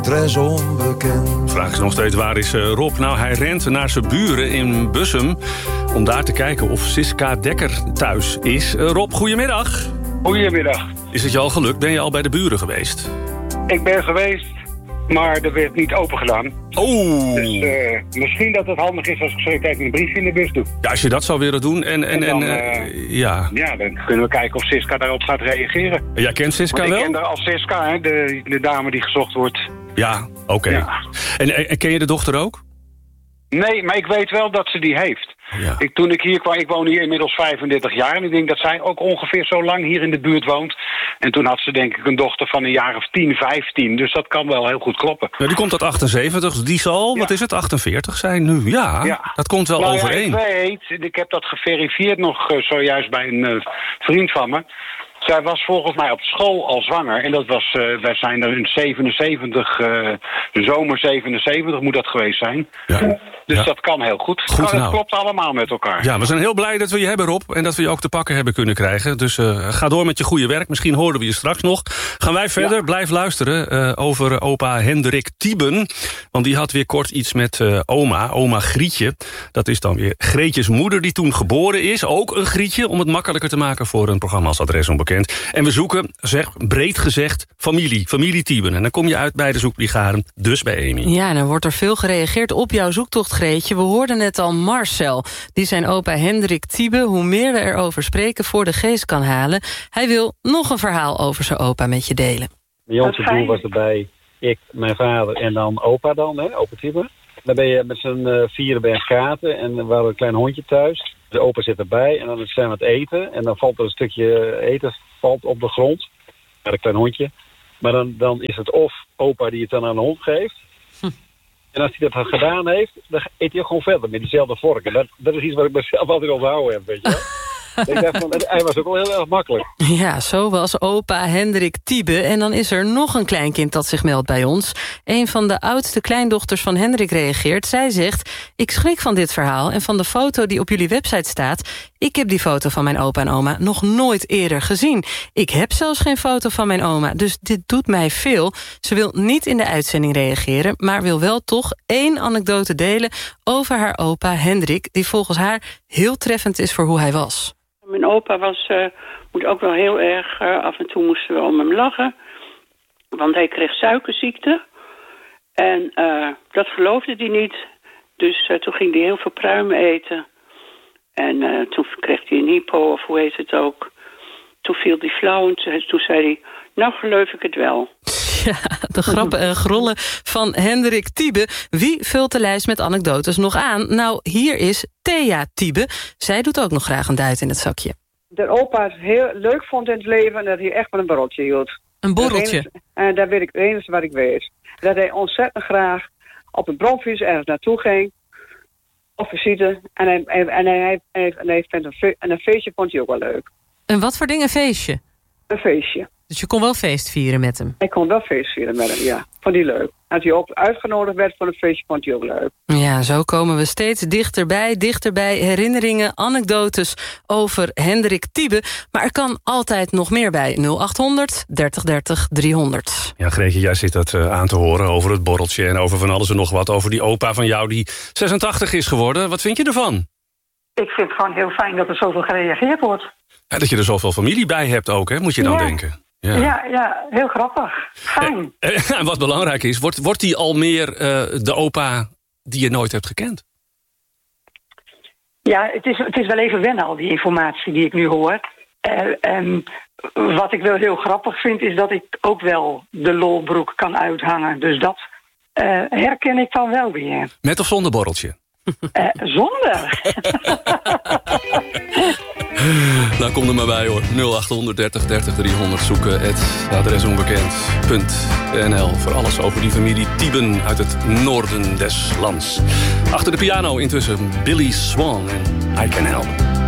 Très onbekend. De vraag is nog steeds, waar is Rob? Nou, hij rent naar zijn buren in Bussum om daar te kijken of Siska Dekker thuis is. Rob, goedemiddag. Goedemiddag. Is het je al gelukt? Ben je al bij de buren geweest? Ik ben geweest, maar er werd niet open gedaan. Oh! Dus misschien dat het handig is als ik zo even een briefje in de bus doe. Ja, als je dat zou willen doen ja. Ja, dan kunnen we kijken of Siska daarop gaat reageren. Jij kent Siska wel? Ik ken haar als Siska, hè, de dame die gezocht wordt. Ja, oké. Ja. En ken je de dochter ook? Nee, maar ik weet wel dat ze die heeft. Ja. Toen ik hier kwam, ik woon hier inmiddels 35 jaar... en ik denk dat zij ook ongeveer zo lang hier in de buurt woont. En toen had ze denk ik een dochter van een jaar of 10, 15. Dus dat kan wel heel goed kloppen. Ja, die komt uit 78, dus die zal, wat is het, 48 zijn nu? Ja, dat komt wel overeen. Ik heb dat geverifieerd nog zojuist bij een vriend van me. Zij was volgens mij op school al zwanger. En dat was, wij zijn er in 77, de zomer 77 moet dat geweest zijn. Ja. Dus dat kan heel goed. Het klopt allemaal met elkaar. Ja, we zijn heel blij dat we je hebben, Rob. En dat we je ook te pakken hebben kunnen krijgen. Dus ga door met je goede werk. Misschien horen we je straks nog. Gaan wij verder. Ja. Blijf luisteren over opa Hendrik Tieben. Want die had weer kort iets met oma Grietje. Dat is dan weer Greetjes moeder die toen geboren is. Ook een Grietje, om het makkelijker te maken voor een programma als Adres Onbekend. En we zoeken, breed gezegd, familie Tieben. En dan kom je uit bij de zoekbrigade, dus bij Amy. Ja, en dan wordt er veel gereageerd op jouw zoektocht, Greetje. We hoorden net al Marcel. Die zijn opa Hendrik Tieben, hoe meer we erover spreken, voor de geest kan halen. Hij wil nog een verhaal over zijn opa met je delen. Mijn jongste broer was erbij, ik, mijn vader en dan opa opa Tieben. Dan ben je met z'n vieren bij Gaten en we hadden een klein hondje thuis. De opa zit erbij en dan zijn we aan het eten. En dan valt er een stukje eten op de grond. Met een klein hondje. Maar dan is het of opa die het dan aan de hond geeft. En als hij dat gedaan heeft, dan eet hij ook gewoon verder met diezelfde vork. En dat is iets wat ik mezelf altijd onthouden heb, weet je wel. Ik dacht van, hij was ook wel heel erg makkelijk. Ja, zo was opa Hendrik Tieben. En dan is er nog een kleinkind dat zich meldt bij ons. Een van de oudste kleindochters van Hendrik reageert. Zij zegt, ik schrik van dit verhaal en van de foto die op jullie website staat. Ik heb die foto van mijn opa en oma nog nooit eerder gezien. Ik heb zelfs geen foto van mijn oma, dus dit doet mij veel. Ze wil niet in de uitzending reageren, maar wil wel toch 1 anekdote delen over haar opa Hendrik, die volgens haar heel treffend is voor hoe hij was. Mijn opa moet ook wel heel erg, af en toe moesten we om hem lachen. Want hij kreeg suikerziekte. En dat geloofde hij niet. Dus toen ging hij heel veel pruimen eten. En toen kreeg hij een hypo, of hoe heet het ook. Toen viel hij flauw en toen zei hij, nou geloof ik het wel. Ja, de grappen en grollen van Hendrik Tieben. Wie vult de lijst met anekdotes nog aan? Nou, hier is Thea Tieben. Zij doet ook nog graag een duit in het zakje. Dat opa het heel leuk vond in het leven en dat hij echt van een borreltje hield. Een borreltje? En dat weet ik het enige wat ik weet. Dat hij ontzettend graag op een bromfiets ergens naartoe ging. Op visite. En een feestje vond hij ook wel leuk. En wat voor ding, een feestje? Een feestje. Dus je kon wel feest vieren met hem? Ik kon wel feest vieren met hem, ja. Vond hij leuk. Als hij ook uitgenodigd werd voor een feestje, vond hij ook leuk. Ja, zo komen we steeds dichterbij herinneringen, anekdotes over Hendrik Tieben. Maar er kan altijd nog meer bij. 0800 3030 300. Ja, Greetje, jij zit dat aan te horen over het borreltje en over van alles en nog wat. Over die opa van jou die 86 is geworden. Wat vind je ervan? Ik vind het gewoon heel fijn dat er zoveel gereageerd wordt. Ja, dat je er zoveel familie bij hebt ook, hè, moet je dan denken. Ja, heel grappig. Fijn. En wat belangrijk is, wordt die al meer de opa die je nooit hebt gekend? Ja, het is wel even wennen al, die informatie die ik nu hoor. En wat ik wel heel grappig vind, is dat ik ook wel de lolbroek kan uithangen. Dus dat herken ik dan wel weer. Met of zonder borreltje? Zonder. Nou, kom er maar bij hoor. 0800 30 300 zoeken. Het adresonbekend.nl voor alles over die familie Tieben uit het noorden des lands. Achter de piano intussen Billy Swan en I Can Help.